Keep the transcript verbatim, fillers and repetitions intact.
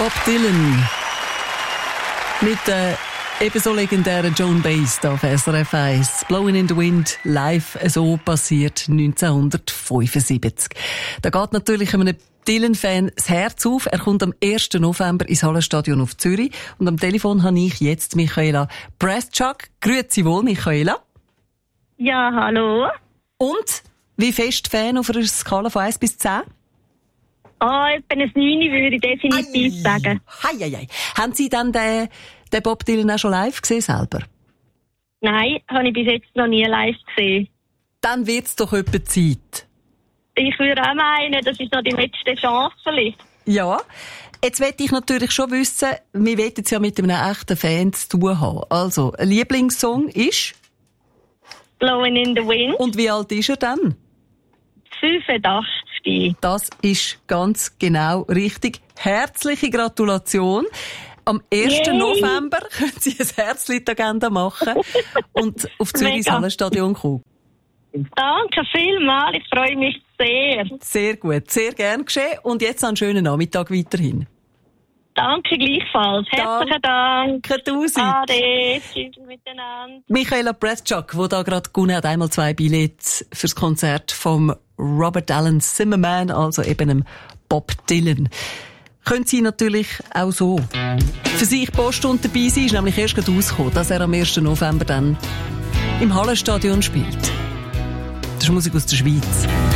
Bob Dylan mit der ebenso legendären Joan Baez auf S R F eins. Blowing in the Wind, live, so passiert neunzehnhundertfünfundsiebzig. Da geht natürlich einem Dylan-Fan das Herz auf. Er kommt am ersten November ins Hallenstadion auf Zürich. Und am Telefon habe ich jetzt Michaela Breschak. Grüezi wohl, Michaela. Ja, hallo. Und? Wie fest Fan auf einer Skala von eins bis zehn? Ah, oh, ich bin ein neun, würde ich definitiv ei, sagen. Hei, hei, hei. Haben Sie dann den, den Bob Dylan auch schon live gesehen selber? Nein, habe ich bis jetzt noch nie live gesehen. Dann wird es doch etwa Zeit. Ich würde auch meinen, das ist noch die letzte Chance vielleicht. Ja. Jetzt möchte ich natürlich schon wissen, wir wollen es ja mit einem echten Fan zu tun haben. Also, ein Lieblingssong ist? Blowing in the Wind. Und wie alt ist er dann? fünfundachtzig. Das ist ganz genau richtig. Herzliche Gratulation. Am ersten November können Sie ein Herzchen in die Agenda machen und auf Zürich ins Hallenstadion kommen. Danke vielmals, ich freue mich sehr. Sehr gut, sehr gern geschehen. Und jetzt einen schönen Nachmittag weiterhin. Danke gleichfalls. Herzlichen Dank. Danke tausend. Ade. Tschüss miteinander. Michaela Breschak, die da gerade gewonnen hat, einmal zwei Billets fürs Konzert vom Robert Alan Zimmerman, also eben einem Bob Dylan. Können Sie natürlich auch so für sich Post und dabei sein, ist nämlich erst gerade rausgekommen, dass er am ersten November dann im Hallenstadion spielt. Das ist Musik aus der Schweiz.